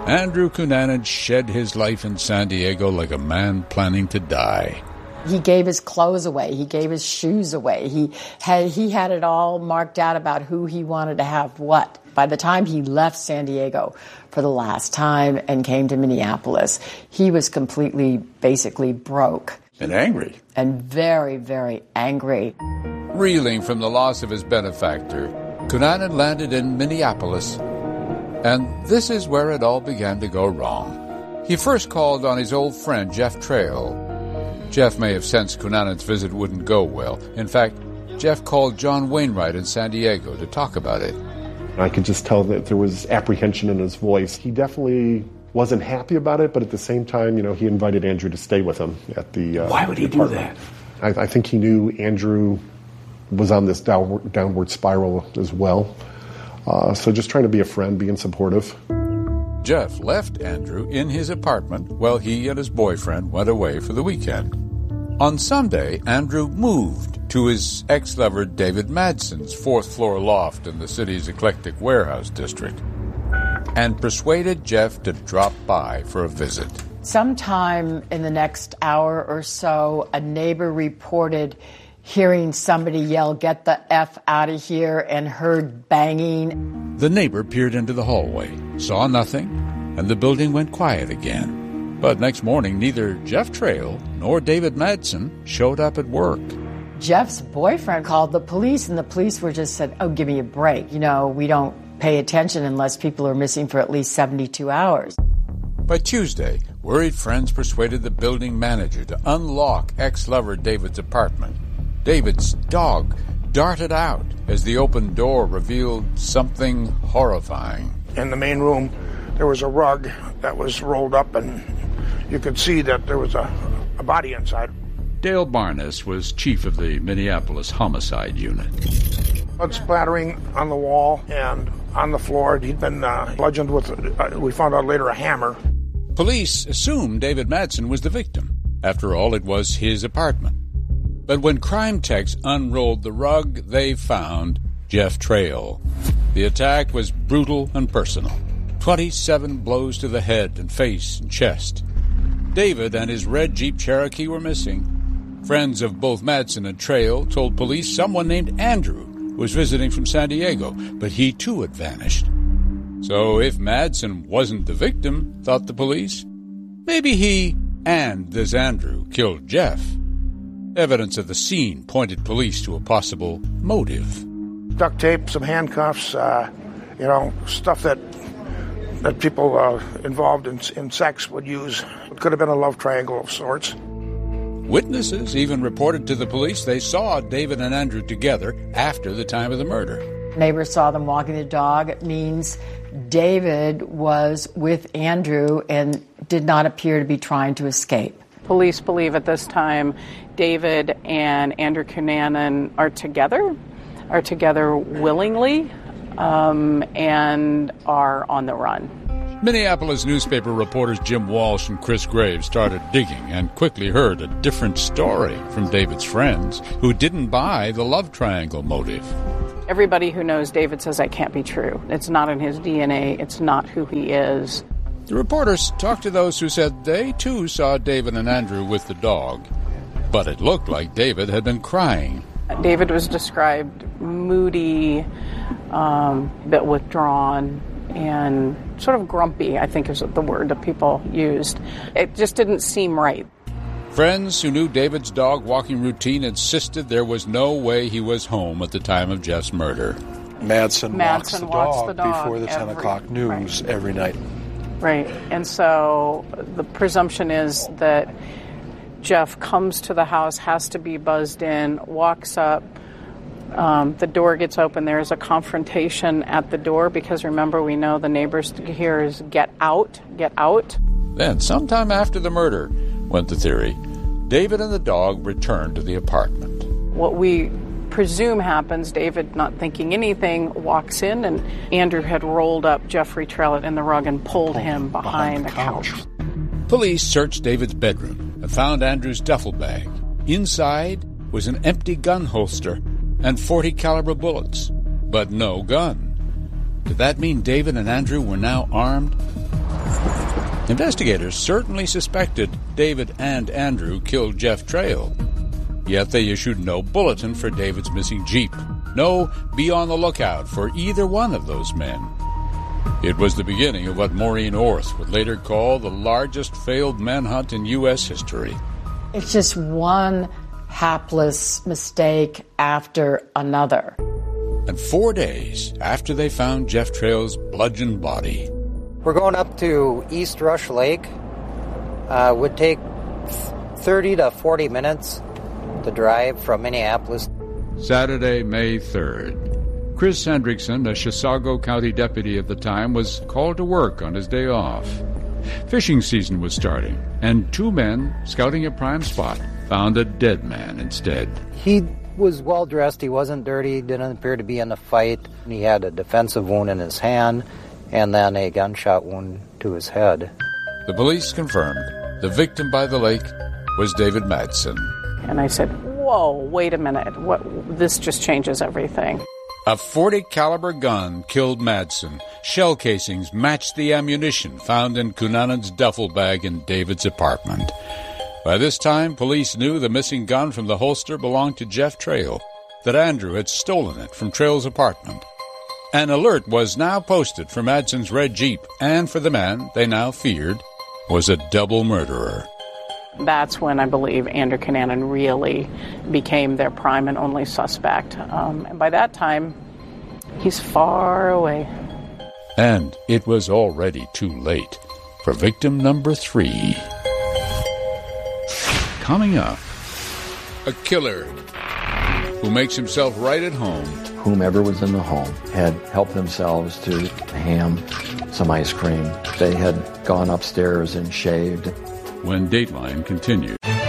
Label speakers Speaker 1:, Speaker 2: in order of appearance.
Speaker 1: Andrew Cunanan shed his life in San Diego like a man planning to die.
Speaker 2: He gave his clothes away. He gave his shoes away. He had it all marked out about who he wanted to have what. By the time he left San Diego for the last time and came to Minneapolis, he was completely, basically broke.
Speaker 1: And angry.
Speaker 2: And very, very angry.
Speaker 1: Reeling from the loss of his benefactor, Cunanan landed in Minneapolis. And this is where it all began to go wrong. He first called on his old friend, Jeff Trail. Jeff may have sensed Cunanan's visit wouldn't go well. In fact, Jeff called John Wainwright in San Diego to talk about it.
Speaker 3: I could just tell that there was apprehension in his voice. He definitely wasn't happy about it, but at the same time, he invited Andrew to stay with him at the
Speaker 4: Why would he do that?
Speaker 3: I think he knew Andrew was on this downward spiral as well. So just trying to be a friend, being supportive.
Speaker 1: Jeff left Andrew in his apartment while he and his boyfriend went away for the weekend. On Sunday, Andrew moved to his ex-lover David Madson's fourth-floor loft in the city's eclectic warehouse district and persuaded Jeff to drop by for a visit.
Speaker 2: Sometime in the next hour or so, a neighbor reported hearing somebody yell, "Get the F out of here," and heard banging.
Speaker 1: The neighbor peered into the hallway, saw nothing, and the building went quiet again. But next morning, neither Jeff Trail nor David Madsen showed up at work.
Speaker 2: Jeff's boyfriend called the police, and the police were just said, "Oh, give me a break. We don't pay attention unless people are missing for at least 72 hours.
Speaker 1: By Tuesday, worried friends persuaded the building manager to unlock ex-lover David's apartment. David's dog darted out as the open door revealed something horrifying.
Speaker 4: In the main room, there was a rug that was rolled up, and you could see that there was a body inside.
Speaker 1: Dale Barnes was chief of the Minneapolis Homicide Unit.
Speaker 4: Blood splattering on the wall and on the floor. He'd been bludgeoned with, we found out later, a hammer.
Speaker 1: Police assumed David Madsen was the victim. After all, it was his apartment. But when crime techs unrolled the rug, they found Jeff Trail. The attack was brutal and personal. 27 blows to the head and face and chest. David and his red Jeep Cherokee were missing. Friends of both Madsen and Trail told police someone named Andrew was visiting from San Diego, but he too had vanished. So if Madsen wasn't the victim, thought the police, maybe he and this Andrew killed Jeff. Evidence of the scene pointed police to a possible motive.
Speaker 4: Duct tape, some handcuffs, stuff that people involved in sex would use. It could have been a love triangle of sorts.
Speaker 1: Witnesses even reported to the police they saw David and Andrew together after the time of the murder.
Speaker 2: Neighbors saw them walking the dog. It means David was with Andrew and did not appear to be trying to escape.
Speaker 5: Police believe at this time David and Andrew Cunanan are together willingly, and are on the run.
Speaker 1: Minneapolis newspaper reporters Jim Walsh and Chris Graves started digging and quickly heard a different story from David's friends who didn't buy the love triangle motive.
Speaker 5: Everybody who knows David says that can't be true. It's not in his DNA. It's not who he is.
Speaker 1: The reporters talked to those who said they too saw David and Andrew with the dog, but it looked like David had been crying.
Speaker 5: David was described moody, a bit withdrawn, and sort of grumpy, I think is the word that people used. It just didn't seem right.
Speaker 1: Friends who knew David's dog walking routine insisted there was no way he was home at the time of Jeff's murder.
Speaker 6: Madsen walks the dog before the 10 o'clock news every night.
Speaker 5: Right, and so the presumption is that Jeff comes to the house, has to be buzzed in, walks up, the door gets open, there's a confrontation at the door, because remember, we know the neighbors hear is get out.
Speaker 1: Then, sometime after the murder, went the theory, David and the dog returned to the apartment.
Speaker 5: What we presume happens, David, not thinking anything, walks in, and Andrew had rolled up Jeffrey Trail in the rug and pulled him behind the couch.
Speaker 1: Police searched David's bedroom and found Andrew's duffel bag. Inside was an empty gun holster and .40 caliber bullets, but no gun. Did that mean David and Andrew were now armed? Investigators certainly suspected David and Andrew killed Jeff Trail. Yet they issued no bulletin for David's missing Jeep. No, be on the lookout for either one of those men. It was the beginning of what Maureen Orth would later call the largest failed manhunt in U.S. history.
Speaker 2: It's just one hapless mistake after another.
Speaker 1: And 4 days after they found Jeff Trail's bludgeoned body.
Speaker 7: We're going up to East Rush Lake. Would take 30 to 40 minutes to drive from Minneapolis.
Speaker 1: Saturday, May 3rd. Chris Hendrickson, a Chisago County deputy at the time, was called to work on his day off. Fishing season was starting, and 2 men scouting a prime spot found a dead man instead.
Speaker 7: He was well dressed, he wasn't dirty, didn't appear to be in a fight. He had a defensive wound in his hand and then a gunshot wound to his head.
Speaker 1: The police confirmed the victim by the lake was David Madsen.
Speaker 5: And I said, whoa, wait a minute, this just changes everything.
Speaker 1: A .40 caliber gun killed Madsen. Shell casings matched the ammunition found in Cunnanan's duffel bag in David's apartment. By this time, police knew the missing gun from the holster belonged to Jeff Trail, that Andrew had stolen it from Trail's apartment. An alert was now posted for Madsen's red Jeep and for the man they now feared was a double murderer.
Speaker 5: That's when I believe Andrew Cunanan really became their prime and only suspect. And by that time, he's far away.
Speaker 1: And it was already too late for victim number 3. Coming up, a killer who makes himself right at home.
Speaker 8: Whomever was in the home had helped themselves to ham, some ice cream. They had gone upstairs and shaved.
Speaker 1: When Dateline continued.